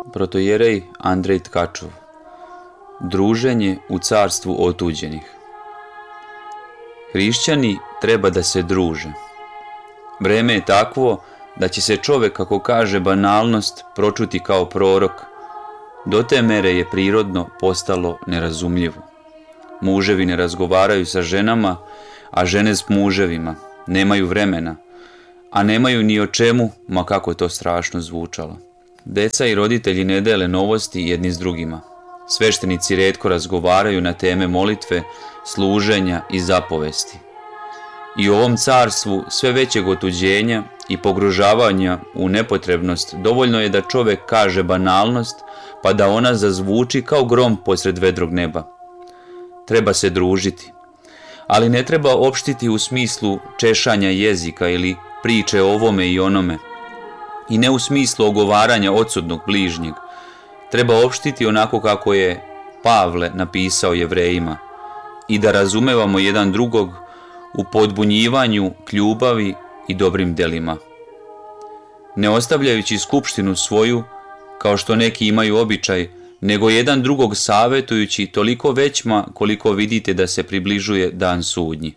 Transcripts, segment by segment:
Protojerej Andrej Tkačov. Druženje u carstvu otuđenih. Hrišćani treba da se druže. Vreme je takvo da će se čovek, kako kaže banalnost, pročuti kao prorok. Do te mere je prirodno postalo nerazumljivo. Muževi ne razgovaraju sa ženama, a žene s muževima. Nemaju vremena, a nemaju ni o čemu, ma kako to strašno zvučalo. Deca i roditelji ne dele novosti jedni s drugima. Sveštenici retko razgovaraju na teme molitve, služenja i zapovesti. I u ovom carstvu sve većeg otuđenja i pogružavanja u nepotrebnost dovoljno je da čovek kaže banalnost, pa da ona zazvuči kao grom posred vedrog neba. Treba se družiti, ali ne treba opštiti u smislu češanja jezika ili priče o ovome i onome, i ne u smislu ogovaranja odsudnog bližnjeg. Treba opštiti onako kako je Pavle napisao Jevrejima i da razumevamo jedan drugog u podbunjivanju k ljubavi i dobrim delima. Ne ostavljajući skupštinu svoju, kao što neki imaju običaj, nego jedan drugog savetujući toliko većma koliko vidite da se približuje dan sudnji.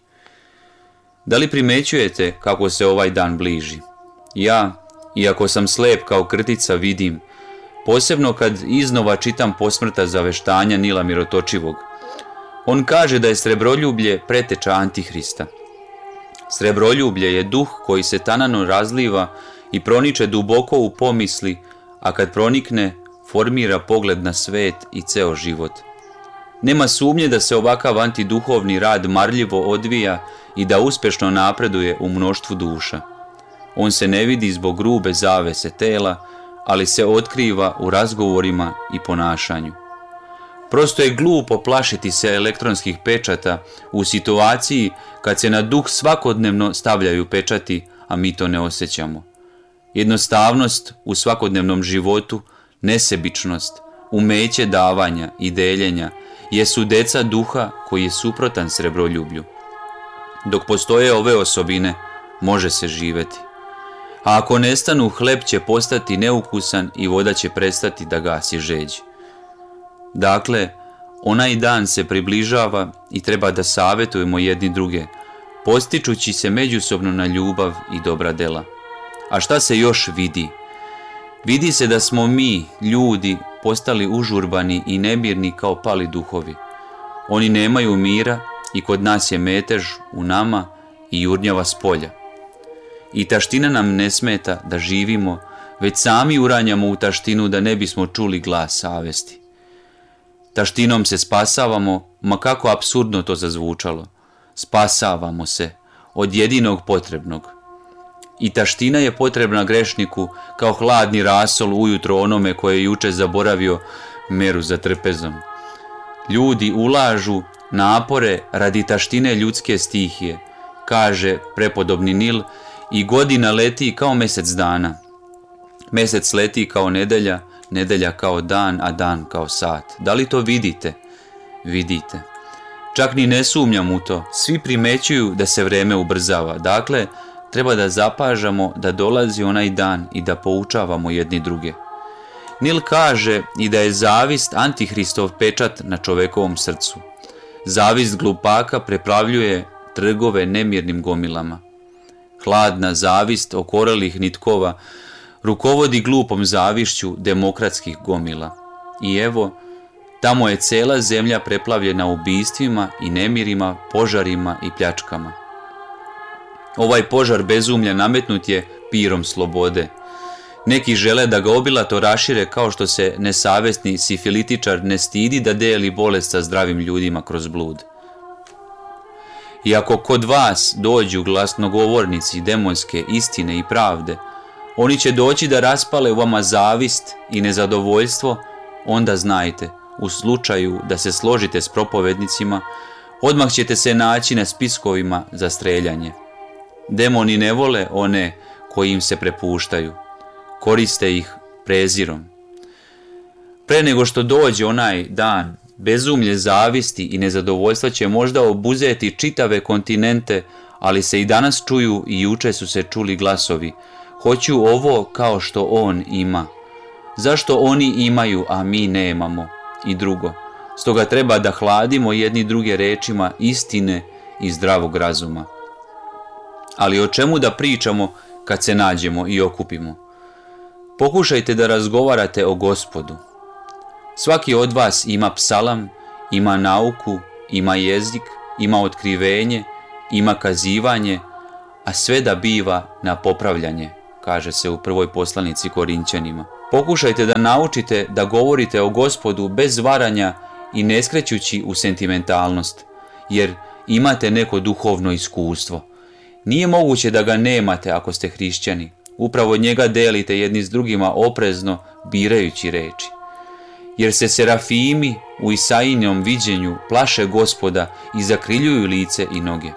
Da li primećujete kako se ovaj dan bliži? Ja, iako sam slep kao krtica, vidim, posebno kad iznova čitam posmrtna zaveštanja Nila Mirotočivog. On kaže da je srebroljublje preteča Antihrista. Srebroljublje je duh koji se tanano razliva i proniče duboko u pomisli, a kad pronikne, formira pogled na svet i ceo život. Nema sumnje da se ovakav antiduhovni rad marljivo odvija i da uspešno napreduje u mnoštvu duša. On se ne vidi zbog grube zavese tela, ali se otkriva u razgovorima i ponašanju. Prosto je glupo plašiti se elektronskih pečata u situaciji kad se na duh svakodnevno stavljaju pečati, a mi to ne osjećamo. Jednostavnost u svakodnevnom životu, nesebičnost, umeće davanja i deljenja jesu deca duha koji je suprotan srebroljublju. Dok postoje ove osobine, može se živeti. A ako nestanu, hleb će postati neukusan i voda će prestati da gasi žeđ. Dakle, onaj dan se približava i treba da savetujemo jedni druge, postičući se međusobno na ljubav i dobra dela. A šta se još vidi? Vidi se da smo mi, ljudi, postali užurbani i nemirni kao pali duhovi. Oni nemaju mira i kod nas je metež u nama i jurnjava s polja. I taština nam ne smeta da živimo, već sami uranjamo u taštinu da ne bismo čuli glas savesti. Taštinom se spasavamo, ma kako apsurdno to zazvučalo. Spasavamo se od jedinog potrebnog. I taština je potrebna grešniku kao hladni rasol ujutro onome koje je juče zaboravio meru za trpezom. Ljudi ulažu napore radi taštine ljudske stihije, kaže prepodobni Nil, i godina leti kao mesec dana. Mesec leti kao nedelja, nedelja kao dan, a dan kao sat. Da li to vidite? Vidite. Čak ni ne sumnjam u to. Svi primećuju da se vreme ubrzava. Dakle, treba da zapažamo da dolazi onaj dan i da poučavamo jedni druge. Nil kaže i da je zavist Antihristov pečat na čovekovom srcu. Zavist glupaka preplavljuje trgove nemirnim gomilama. Hladna zavist okorelih nitkova rukovodi glupom zavišću demokratskih gomila. I evo, tamo je cela zemlja preplavljena ubistvima i nemirima, požarima i pljačkama. Ovaj požar bezumlja nametnut je pirom slobode. Neki žele da ga obilato rašire kao što se nesavesni sifilitičar ne stidi da deli bolest sa zdravim ljudima kroz blud. I ako kod vas dođu glasnogovornici demonske istine i pravde, oni će doći da raspale u vama zavist i nezadovoljstvo, onda znajte, u slučaju da se složite s propovednicima, odmah ćete se naći na spiskovima za streljanje. Demoni ne vole one koji im se prepuštaju, koriste ih prezirom. Pre nego što dođe onaj dan, bezumlje zavisti i nezadovoljstva će možda obuzeti čitave kontinente, ali se i danas čuju i juče su se čuli glasovi. Hoću ovo kao što on ima. Zašto oni imaju, a mi nemamo? I drugo, stoga treba da hladimo jedni druge rečima istine i zdravog razuma. Ali o čemu da pričamo kad se nađemo i okupimo? Pokušajte da razgovarate o Gospodu. Svaki od vas ima psalam, ima nauku, ima jezik, ima otkrivenje, ima kazivanje, a sve da biva na popravljanje, kaže se u prvoj poslanici Korinćanima. Pokušajte da naučite da govorite o Gospodu bez varanja i ne skrećući u sentimentalnost, jer imate neko duhovno iskustvo. Nije moguće da ga nemate ako ste hrišćani. Upravo njega delite jedni s drugima oprezno, birajući reči. Jer se serafimi u Isaijinom viđenju plaše Gospoda i zakriljuju lice i noge.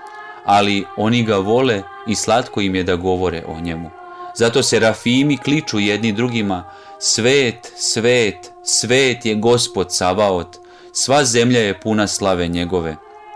Ali oni ga vole i slatko im je da govore o njemu. Zato serafimi kliču jedni drugima: svet, svet, svet je Gospod Savaot, sva zemlja je puna slave njegove.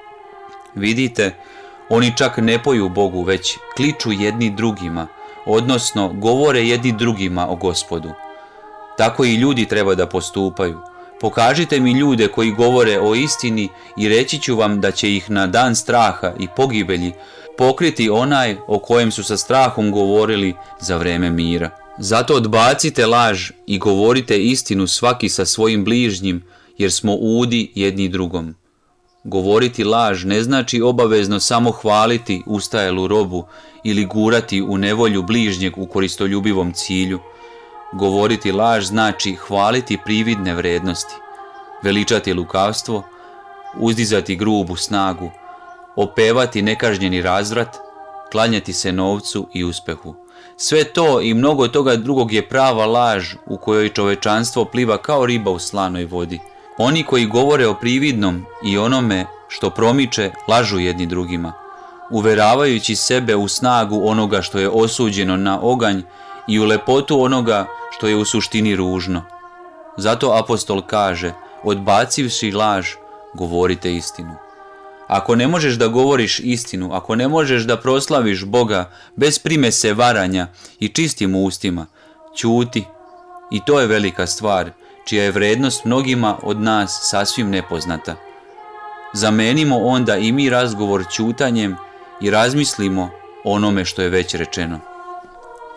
Vidite, oni čak ne poju Bogu, već kliču jedni drugima, odnosno govore jedni drugima o Gospodu. Tako i ljudi treba da postupaju. Pokažite mi ljude koji govore o istini i reći ću vam da će ih na dan straha i pogibelji pokriti onaj o kojem su sa strahom govorili za vreme mira. Zato odbacite laž i govorite istinu svaki sa svojim bližnjim, jer smo udi jedni drugom. Govoriti laž ne znači obavezno samo hvaliti ustajelu robu ili gurati u nevolju bližnjeg u koristoljubivom cilju. Govoriti laž znači hvaliti prividne vrednosti, veličati lukavstvo, uzdizati grubu snagu, opevati nekažnjeni razvrat, klanjati se novcu i uspehu. Sve to i mnogo toga drugog je prava laž u kojoj čovečanstvo pliva kao riba u slanoj vodi. Oni koji govore o prividnom i onome što promiče lažu jedni drugima, uveravajući sebe u snagu onoga što je osuđeno na oganj i u lepotu onoga što je u suštini ružno. Zato apostol kaže: odbacivši laž, govorite istinu. Ako ne možeš da govoriš istinu, ako ne možeš da proslaviš Boga bez primese varanja i čistim ustima, ćuti. I to je velika stvar, čija je vrednost mnogima od nas sasvim nepoznata. Zamenimo onda i mi razgovor ćutanjem i razmislimo o onome što je već rečeno.